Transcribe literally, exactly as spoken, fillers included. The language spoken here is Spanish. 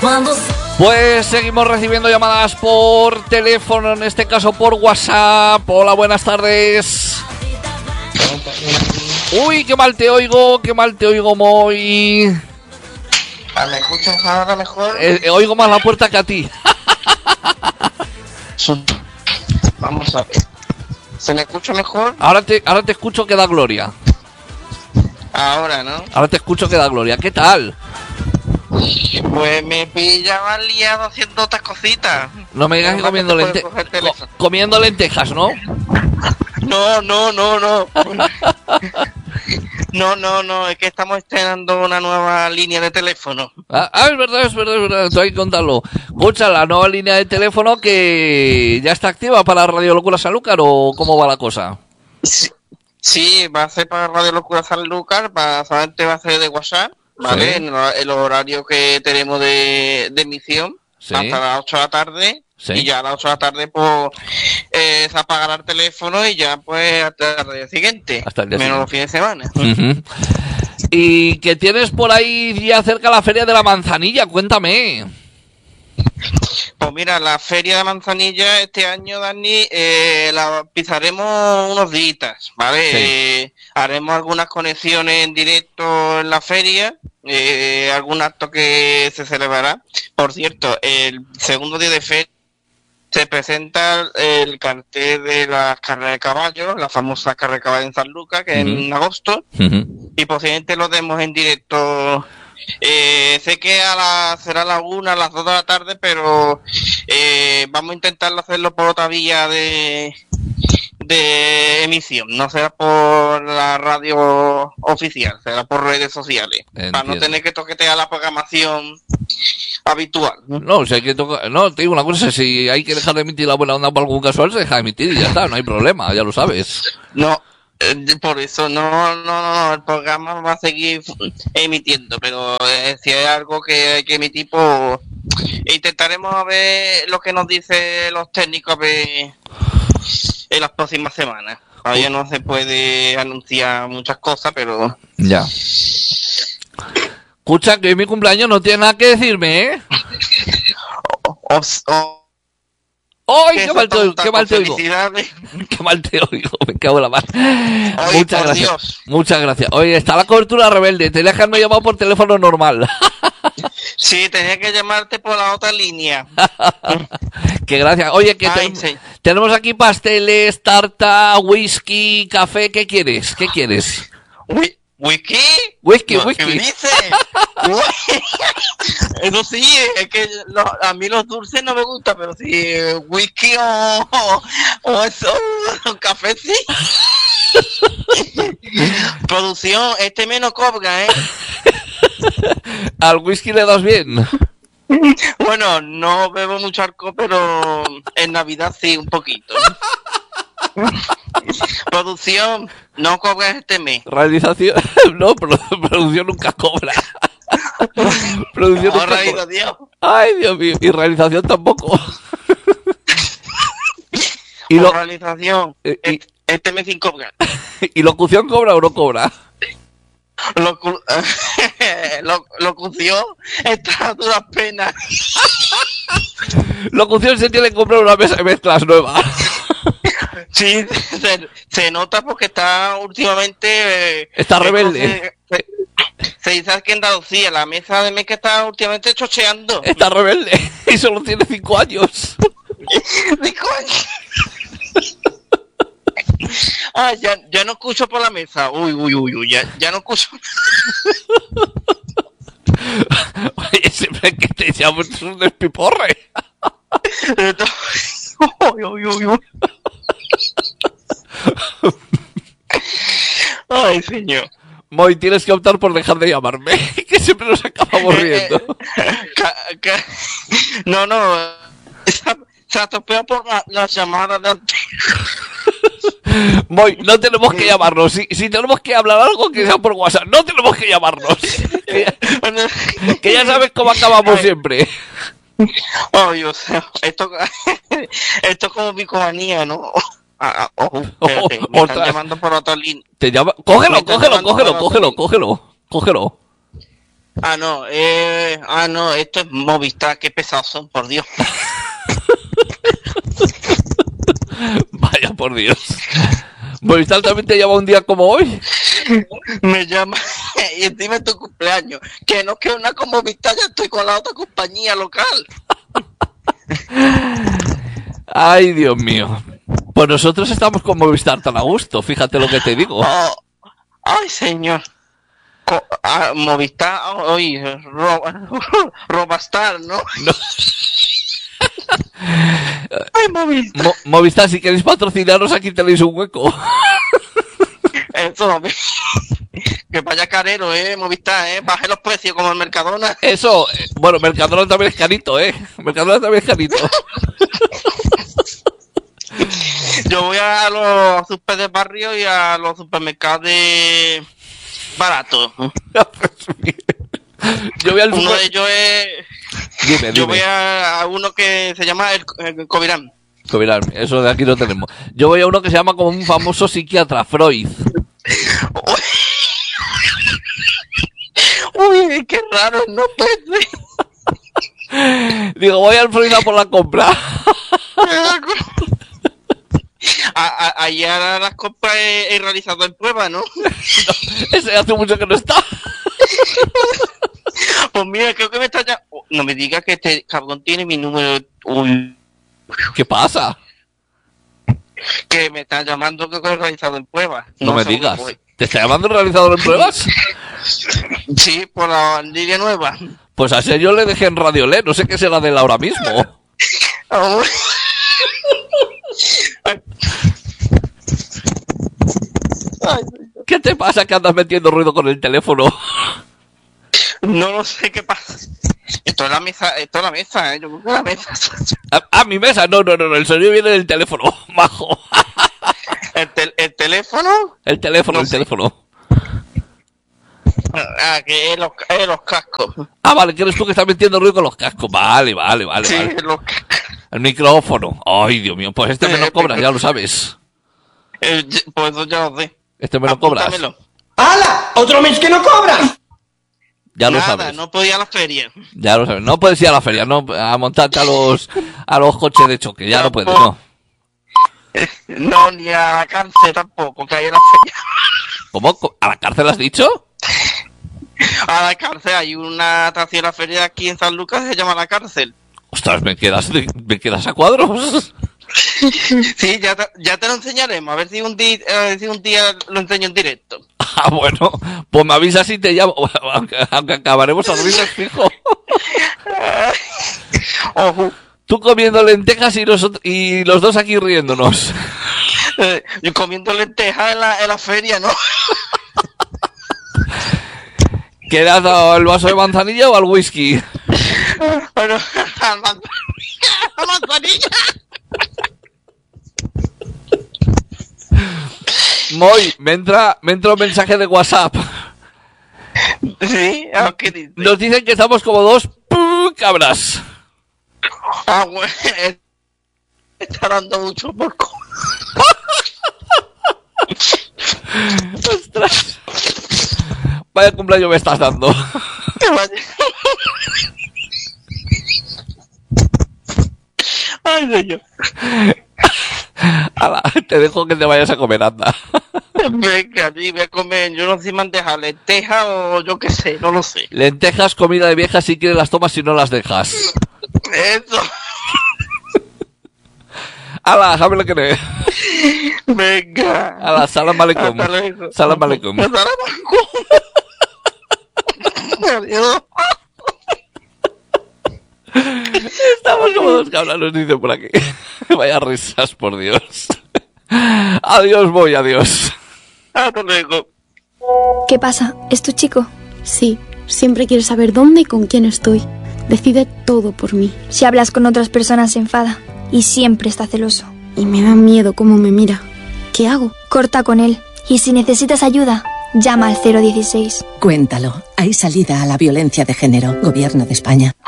Pues seguimos recibiendo llamadas por teléfono, en este caso por WhatsApp. Hola, buenas tardes. Uy, qué mal te oigo, qué mal te oigo, Moy. ¿Me escuchas ahora mejor? Eh, eh, oigo más la puerta que a ti. Vamos a ver. ¿Se me escucha mejor? Ahora te, ahora te escucho que da gloria. Ahora, ¿no? Ahora te escucho que da gloria. ¿Qué tal? Pues me pillaba liado haciendo otras cositas. No me digas que comiendo, lente co comiendo lentejas, ¿no? No, no, no, no. No, no, no, es que estamos estrenando una nueva línea de teléfono. Ah, ah, es verdad, es verdad, es verdad, estoy hay que contarlo. Escucha, la nueva línea de teléfono que ya está activa para Radio Locura Sanlúcar, ¿o cómo va la cosa? Sí, sí, va a ser para Radio Locura Sanlúcar, para, solamente va a ser de WhatsApp, ¿vale? Sí. En el, el horario que tenemos de, de emisión, sí. Hasta las ocho de la tarde. Sí. Y ya a las ocho de la tarde pues eh, se apagará el teléfono y ya pues hasta el día siguiente, hasta el día menos siguiente. Los fines de semana. Uh-huh. Y que tienes por ahí ya cerca la Feria de la Manzanilla, cuéntame. Pues mira, la Feria de Manzanilla este año, Dani, eh, la pisaremos unos días, ¿vale? Sí. Eh, haremos algunas conexiones en directo en la feria, eh, algún acto que se celebrará. Por cierto, el segundo día de feria se presenta el cartel de las carreras de caballos, la famosa carrera de caballos en San Lucas, que uh-huh. es en agosto, uh-huh. y posiblemente lo demos en directo. Eh, sé que a la, será a la una, a las dos de la tarde, pero eh, vamos a intentar hacerlo por otra vía de, de emisión, no será por la radio oficial, será por redes sociales. Entiendo. Para no tener que toquetear la programación habitual. No, si hay que tocar, no, te digo una cosa, si hay que dejar de emitir la buena onda por algún casual, se deja de emitir y ya está, no hay problema, ya lo sabes. No, eh, por eso no, no, no, el programa va a seguir emitiendo, pero eh, si hay algo que hay que emitir, pues intentaremos a ver lo que nos dicen los técnicos a ver en las próximas semanas. Todavía no se puede anunciar muchas cosas, pero ya. Escucha, que hoy mi cumpleaños no tiene nada que decirme, ¿eh? Oh, oh, ¡Ay, qué mal te oigo! ¡Qué mal te oigo! ¡Qué mal te oigo! Me cago en la mar. Oye, muchas gracias. Dios. Muchas gracias. Oye, está la cobertura rebelde. Tenías que haberme llamado por teléfono normal. Sí, tenía que llamarte por la otra línea. ¡Qué gracias! Oye, que Ay, te... sí. tenemos aquí pasteles, tarta, whisky, café. ¿Qué quieres? ¿Qué quieres? Uy. ¿Whisky? Whisky, whisky. ¿Qué me dice? Eso sí, es que lo, a mí los dulces no me gustan, pero si whisky o, o, o eso, o café sí. Producción, este menos cobra, ¿eh? ¿Al whisky le das bien? Bueno, no bebo mucho alcohol, pero en Navidad sí, un poquito. Producción, no cobras este mes. Realización, no, producción nunca cobra. Producción no, nunca cobra. Dios. Ay, Dios mío, y realización tampoco. Y lo... realización, eh, y... este mes sin cobrar. ¿Y locución cobra o no cobra? Locu... Lo... Locución está a duras penas. Locución se tiene que comprar una mesa de mezclas nueva. Sí, se, se nota porque está últimamente... Eh, está rebelde. Se, se dice aquí en Andalucía, la mesa de mezcla está últimamente chocheando. Está rebelde y solo tiene cinco años. ¿Cinco años? Ah, ya, ya no escucho por la mesa. Uy, uy, uy, uy, ya, ya no escucho. Oye, siempre que te llamo es un despiporre. Uy, uy, uy, uy. Ay, señor. Moy, tienes que optar por dejar de llamarme, que siempre nos acabamos riendo. Eh, eh, no, no, se, se atropella por la, la llamada de antes. Moy, no tenemos que llamarnos. Si, si tenemos que hablar algo, que sea por WhatsApp. No tenemos que llamarnos. Que ya, que ya sabes cómo acabamos siempre. Oh, Dios, esto, esto es como bicomanía, ¿no? Ah, oh, oh, me están llamando por otra línea. Te llama... Cógelo, cógelo, cógelo, cógelo, cógelo, cógelo. Ah, no, eh, ah, no, esto es Movistar, qué pesados son, por Dios. Vaya, por Dios. Movistar también te llama un día como hoy. Me llama, y encima es tu cumpleaños. Que no, que una con Movistar, ya estoy con la otra compañía local. Ay, Dios mío. Pues nosotros estamos con Movistar tan a gusto, fíjate lo que te digo. Oh, ay, señor. Co ah, Movistar, hoy, ro Robastar, ¿no? no. Ay, Movistar. Mo Movistar, si queréis patrocinarnos, aquí tenéis un hueco. Eso, que vaya carero, eh, Movistar, eh, baje los precios como el Mercadona. Eso, bueno, Mercadona también es carito, eh. Mercadona también es carito. Yo voy a los super de barrio y a los supermercados de baratos. Yo voy al super... Uno de ellos es... Dime, dime. Yo voy a, a uno que se llama el, el Covirán. Covirán, eso de aquí lo tenemos. Yo voy a uno que se llama como un famoso psiquiatra, Freud. Uy, qué raro, no puede. Digo, voy al Freud a por la compra. a, a, ayer a las compras he, he realizado en prueba, ¿no? No, ese hace mucho que no está. Pues mira, creo que me está ya... No me digas que este cabrón tiene mi número. Uy. ¿Qué pasa? Que me está llamando que he realizado en pruebas. No, no me digas. ¿Te está llamando el realizador en pruebas? Sí, por la línea nueva. Pues así yo le dejé en Radio L, no sé qué será de él ahora mismo. Oh. ¿Qué te pasa que andas metiendo ruido con el teléfono? No lo sé qué pasa. Esto es la mesa, esto es la mesa, ¿eh? Yo creo que la mesa. ¿Ah, ah, mi mesa? No, no, no, no, el sonido viene del teléfono, majo. ¿El, te ¿El teléfono? El teléfono, no el sé. teléfono. Ah, que es los, es los cascos. Ah, vale, que eres tú que estás metiendo ruido con los cascos. Vale, vale, vale. Sí, vale. Los cascos. El micrófono. Ay, Dios mío, pues este me lo cobras, ya lo sabes. Eh, pues eso ya lo sé. Este me lo cobras. ¡Hala! ¡Otro mes que no cobras! Ya lo Nada, sabes. no podía ir a la feria. Ya lo sabes. No puedes ir a la feria, no a montarte a los a los coches de choque. Ya no, no puedes, no. No, ni a la cárcel tampoco, que hay en la feria. ¿Cómo? ¿A la cárcel has dicho? A la cárcel, hay una atracción en la feria aquí en San Lucas que se llama La Cárcel. Ostras, me quedas, me quedas a cuadros. Sí, ya te, ya te lo enseñaremos, a ver si un día, a ver si un día lo enseño en directo. Ah, bueno, pues me avisas si te llamo, aunque, aunque acabaremos a risas fijo. Ojo. Tú comiendo lentejas y, nosotros, y los dos aquí riéndonos. Eh, yo comiendo lentejas en la, en la feria, ¿no? ¿Qué le has dado, el vaso de manzanilla o al whisky? Bueno, a manzanilla. Moy, me entra, me entra un mensaje de WhatsApp. Sí, ¿qué dice? Nos dicen que estamos como dos cabras. Ah, bueno, está dando mucho por co... Ostras. Vaya cumpleaños me estás dando. Ay, señor. Ala, te dejo que te vayas a comer, anda. Venga, sí, voy a comer, yo no sé si me han dejado lentejas o yo qué sé, no lo sé. Lentejas, comida de viejas, si quieres las tomas, si no las dejas. Eso. Ala, déjame lo que ne. Venga. Ala, salam aleikum. Salam aleikum. Salam aleikum. Adiós. Estamos como dos cabras, nos dicen por aquí. Vaya risas, por Dios. Adiós, voy, adiós. Hasta luego. ¿Qué pasa? ¿Es tu chico? Sí, siempre quiere saber dónde y con quién estoy. Decide todo por mí. Si hablas con otras personas se enfada y siempre está celoso. Y me da miedo cómo me mira. ¿Qué hago? Corta con él. Y si necesitas ayuda, llama al cero dieciséis. Cuéntalo. Hay salida a la violencia de género. Gobierno de España.